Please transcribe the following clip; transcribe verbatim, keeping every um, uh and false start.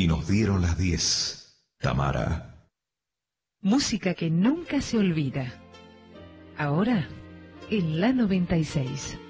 nos dieron las diez. Tamara. Música que nunca se olvida. Ahora, en la noventa y seis.